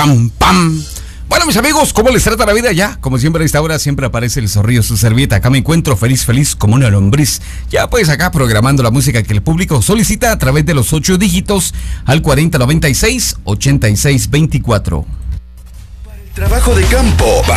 pam, pam. Bueno, mis amigos, ¿cómo les trata la vida ya? Como siempre a esta hora siempre aparece el zorrillo, su servilleta. Acá me encuentro feliz como una lombriz. Ya pues acá programando la música que el público solicita a través de los 8 dígitos al 4096-8624. Trabajo de campo,